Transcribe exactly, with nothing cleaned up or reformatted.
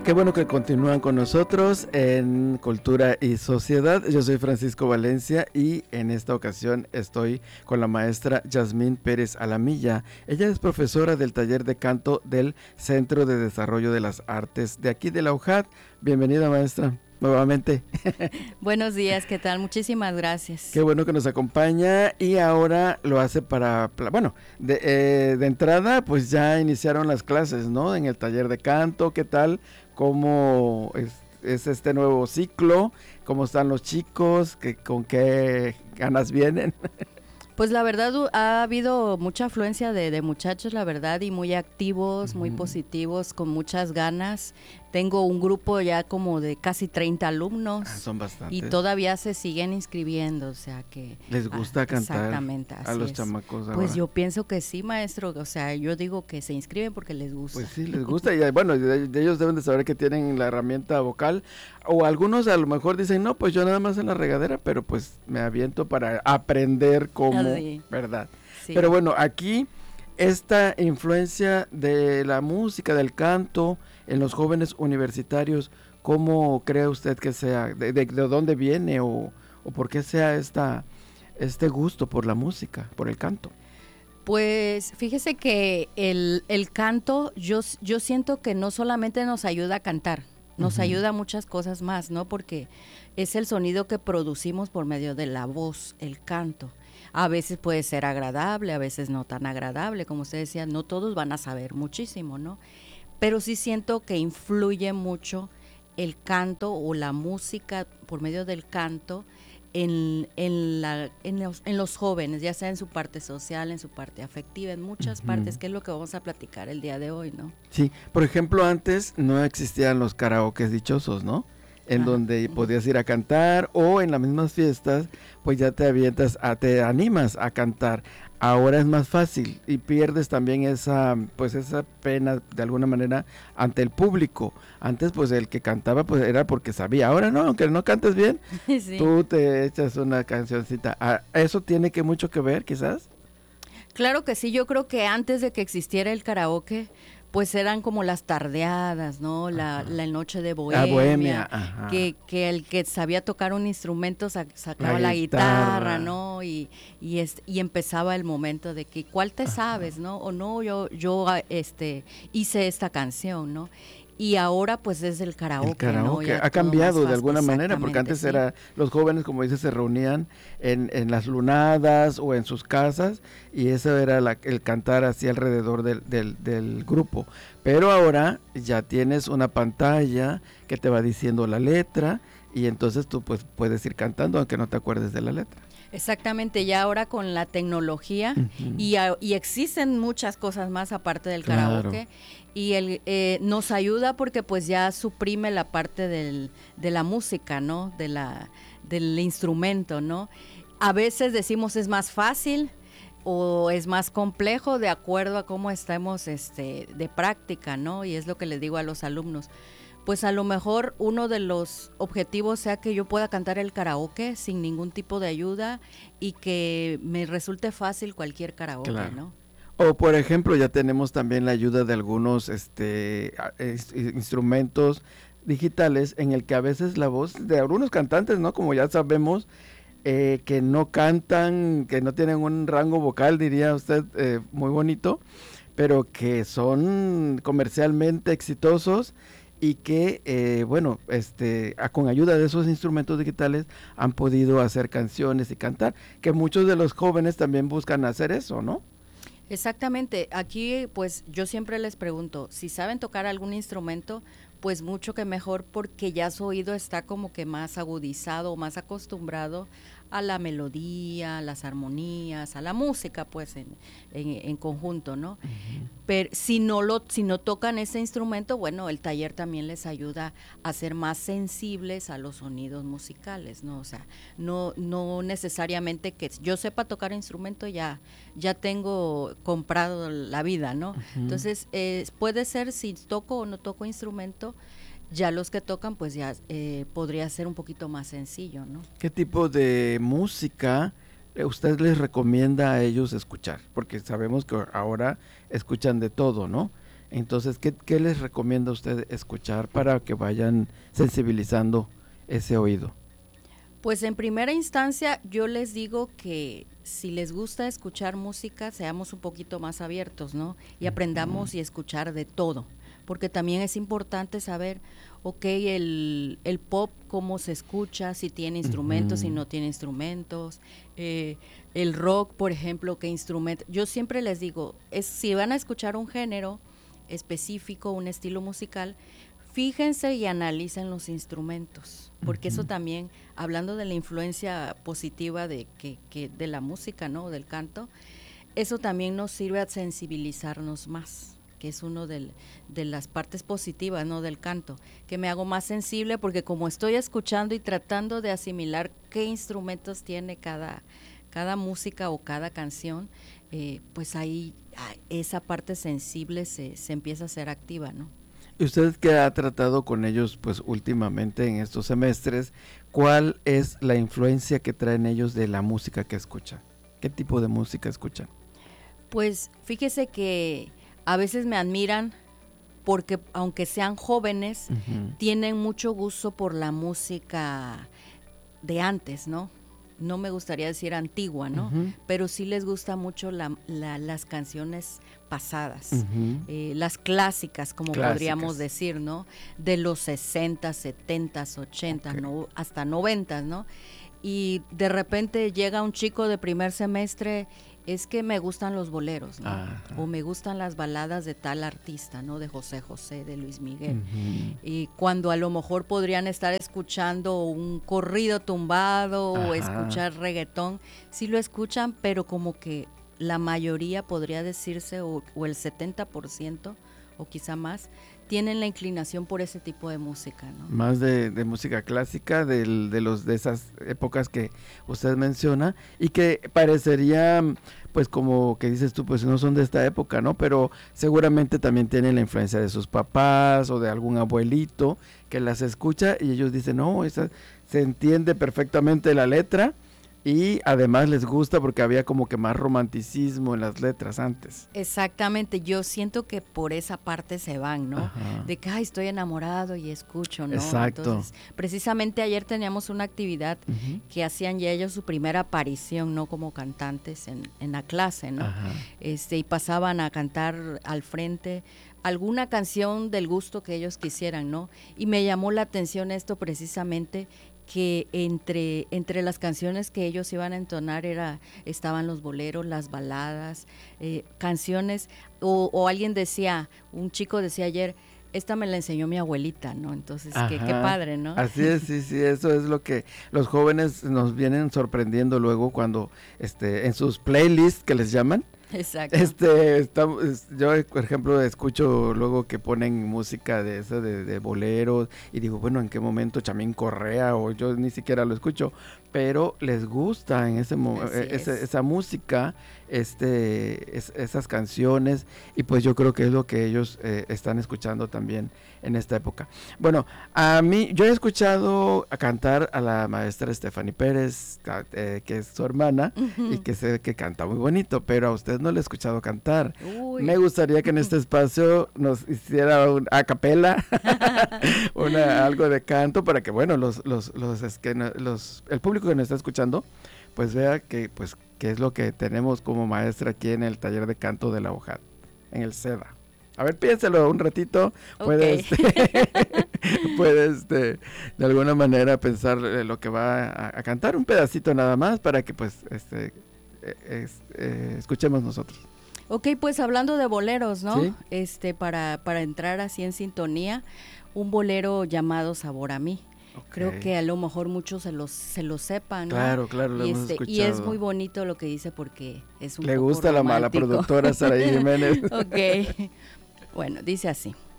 Qué bueno que continúan con nosotros en Cultura y Sociedad. Yo soy Francisco Valencia y en esta ocasión estoy con la maestra Yasmín Pérez Alamilla. Ella es profesora del taller de canto del Centro de Desarrollo de las Artes de aquí de la U J A D. Bienvenida, maestra, nuevamente. Buenos días, ¿qué tal? Muchísimas gracias. Qué bueno que nos acompaña y ahora lo hace para, bueno, de, eh, de entrada pues ya iniciaron las clases, ¿no? En el taller de canto, ¿qué tal? ¿Cómo es, es este nuevo ciclo? ¿Cómo están los chicos? ¿Qué, ¿Con qué ganas vienen? Pues la verdad ha habido mucha afluencia de, de muchachos, la verdad, y muy activos, uh-huh. muy positivos, con muchas ganas. Tengo un grupo ya como de casi treinta alumnos. Ah, son bastantes. Y todavía se siguen inscribiendo, o sea que... ¿Les gusta ah, cantar exactamente, así a los es. chamacos ahora? Pues yo pienso que sí, maestro, o sea, yo digo que se inscriben porque les gusta. Pues sí, les gusta, y bueno, de, de ellos deben de saber que tienen la herramienta vocal, o algunos a lo mejor dicen, no, pues yo nada más en la regadera, pero pues me aviento para aprender cómo, así. ¿Verdad? Sí. Pero bueno, aquí esta influencia de la música, del canto en los jóvenes universitarios, ¿cómo cree usted que sea? ¿De, de, de dónde viene o, o por qué sea esta, este gusto por la música, por el canto? Pues fíjese que el, el canto, yo, yo siento que no solamente nos ayuda a cantar, nos uh-huh. ayuda a muchas cosas más, ¿no? Porque es el sonido que producimos por medio de la voz, el canto. A veces puede ser agradable, a veces no tan agradable, como usted decía, no todos van a saber muchísimo, ¿no? Pero sí siento que influye mucho el canto o la música por medio del canto en, en, la, en, los, en los jóvenes, ya sea en su parte social, en su parte afectiva, en muchas uh-huh. partes, que es lo que vamos a platicar el día de hoy, ¿no? Sí, por ejemplo, antes no existían los karaokes dichosos, ¿no? En ah, donde uh-huh. podías ir a cantar, o en las mismas fiestas, pues ya te avientas, a, te animas a cantar. Ahora es más fácil y pierdes también esa, pues esa pena de alguna manera ante el público. Antes pues el que cantaba pues era porque sabía. Ahora no, aunque no cantes bien, sí. tú te echas una cancioncita. ¿Eso tiene que mucho que ver quizás? Claro que sí, yo creo que antes de que existiera el karaoke, pues eran como las tardeadas, ¿no? La, la noche de bohemia, la bohemia ajá. Que, que el que sabía tocar un instrumento sac, sacaba la, la guitarra, guitarra, ¿no? Y, y, este, y empezaba el momento de que, ¿cuál te ajá. sabes, no? O no, yo, yo este, hice esta canción, ¿no? Y ahora pues es el karaoke, el karaoke. ¿no? Ha cambiado de alguna manera, porque antes sí. era, los jóvenes, como dices, se reunían en, en las lunadas o en sus casas, y eso era la, el cantar así alrededor del, del, del grupo. Pero ahora ya tienes una pantalla que te va diciendo la letra, y entonces tú pues puedes ir cantando aunque no te acuerdes de la letra. Exactamente, ya ahora con la tecnología uh-huh. y, a, y existen muchas cosas más aparte del claro. karaoke, y el, eh, nos ayuda porque pues ya suprime la parte del, de la música, ¿no? De la, del instrumento, ¿no? A veces decimos es más fácil o es más complejo de acuerdo a cómo estamos este, de práctica, ¿no? Y es lo que les digo a los alumnos. Pues a lo mejor uno de los objetivos sea que yo pueda cantar el karaoke sin ningún tipo de ayuda y que me resulte fácil cualquier karaoke, claro. ¿no? O por ejemplo, ya tenemos también la ayuda de algunos este, instrumentos digitales en el que a veces la voz de algunos cantantes, ¿no? Como ya sabemos, eh, que no cantan, que no tienen un rango vocal, diría usted, eh, muy bonito, pero que son comercialmente exitosos, y que, eh, bueno, este, a, con ayuda de esos instrumentos digitales han podido hacer canciones y cantar, que muchos de los jóvenes también buscan hacer eso, ¿no? Exactamente, aquí pues yo siempre les pregunto, si saben tocar algún instrumento, pues mucho que mejor, porque ya su oído está como que más agudizado, más acostumbrado a la melodía, a las armonías, a la música, pues en, en, en conjunto, ¿no? Uh-huh. Pero si no lo, si no tocan ese instrumento, bueno, el taller también les ayuda a ser más sensibles a los sonidos musicales, ¿no? O sea, no, no necesariamente que yo sepa tocar instrumento ya, ya tengo comprado la vida, ¿no? Uh-huh. Entonces, eh, puede ser si toco o no toco instrumento. Ya los que tocan, pues ya eh, podría ser un poquito más sencillo, ¿no? ¿Qué tipo de música usted les recomienda a ellos escuchar? Porque sabemos que ahora escuchan de todo, ¿no? Entonces, ¿qué, qué les recomienda usted escuchar para que vayan sensibilizando ese oído? Pues en primera instancia yo les digo que si les gusta escuchar música, seamos un poquito más abiertos, ¿no? Y aprendamos y escuchar de todo, porque también es importante saber, ok, el, el pop, cómo se escucha, si tiene instrumentos, uh-huh. si no tiene instrumentos, eh, el rock, por ejemplo, qué instrumento. Yo siempre les digo, es, si van a escuchar un género específico, un estilo musical, fíjense y analicen los instrumentos, porque uh-huh. eso también, hablando de la influencia positiva de, que, que de la música, ¿no? Del canto, eso también nos sirve a sensibilizarnos más, que es uno del, de las partes positivas, ¿no? Del canto, que me hago más sensible porque como estoy escuchando y tratando de asimilar qué instrumentos tiene cada, cada música o cada canción, eh, pues ahí esa parte sensible se, se empieza a ser activa, ¿no? Y usted que ha tratado con ellos pues últimamente en estos semestres, ¿cuál es la influencia que traen ellos de la música que escuchan? ¿Qué tipo de música escuchan? Pues fíjese que a veces me admiran porque aunque sean jóvenes, uh-huh. tienen mucho gusto por la música de antes, ¿no? No me gustaría decir antigua, ¿no? Uh-huh. Pero sí les gusta mucho la, la, las canciones pasadas, uh-huh. eh, las clásicas, como clásicas. Podríamos decir, ¿no? De los sesenta, setenta, ochenta, okay. no, hasta noventa, ¿no? Y de repente llega un chico de primer semestre, es que me gustan los boleros, ¿no? Ajá. O me gustan las baladas de tal artista, ¿no? De José José, de Luis Miguel. Uh-huh. Y cuando a lo mejor podrían estar escuchando un corrido tumbado, ajá. o escuchar reggaetón, sí lo escuchan, pero como que la mayoría podría decirse, o, o el setenta por ciento, o quizá más, tienen la inclinación por ese tipo de música, ¿no? Más de, de música clásica, de, de, los, de esas épocas que usted menciona, y que parecería, pues como que dices tú, pues no son de esta época, ¿no? Pero seguramente también tienen la influencia de sus papás o de algún abuelito que las escucha y ellos dicen, no, esa, se entiende perfectamente la letra. Y además les gusta porque había como que más romanticismo en las letras antes. Exactamente, yo siento que por esa parte se van, ¿no? Ajá. De que, ay, estoy enamorado y escucho, ¿no? Exacto. Entonces, precisamente ayer teníamos una actividad uh-huh. que hacían ya ellos su primera aparición, ¿no? Como cantantes en, en la clase, ¿no? Ajá. Este, y pasaban a cantar al frente alguna canción del gusto que ellos quisieran, ¿no? Y me llamó la atención esto precisamente, que entre entre las canciones que ellos iban a entonar era estaban los boleros, las baladas, eh, canciones, o, o alguien decía, un chico decía ayer, esta me la enseñó mi abuelita, ¿no? Entonces, qué, qué padre, ¿no? Así es, sí, sí, eso es lo que los jóvenes nos vienen sorprendiendo luego cuando este en sus playlists que les llaman. Exacto. Este, estamos, yo por ejemplo escucho luego que ponen música de esa de, de boleros y digo, bueno, ¿en qué momento Chamín Correa? O yo ni siquiera lo escucho, pero les gusta en ese mo- esa, esa música, este, es, esas canciones, y pues yo creo que es lo que ellos eh, están escuchando también en esta época. Bueno, a mí, yo he escuchado a cantar a la maestra Stephanie Pérez, eh, que es su hermana, uh-huh. y que sé que canta muy bonito, pero a usted no le he escuchado cantar. Uy. Me gustaría que en este espacio nos hiciera un a capela, una, algo de canto, para que, bueno, los, los, los, es que no, los, el público que nos está escuchando, pues vea que, pues, qué es lo que tenemos como maestra aquí en el taller de canto de la O J A T, en el SEDA. A ver, piénselo un ratito, puede, okay. este, puede este, de alguna manera pensar lo que va a, a cantar, un pedacito nada más para que pues este, es, eh, escuchemos nosotros. Ok, pues hablando de boleros, ¿no? ¿Sí? Este, para, para entrar así en sintonía, un bolero llamado Sabor a mí. Okay. Creo que a lo mejor muchos se los se lo sepan, ¿no? Claro, claro, lo y hemos este, escuchado. Y es muy bonito lo que dice porque es un Le poco gusta romántico. La mala productora Saraí Jiménez. Ok, bueno, dice así.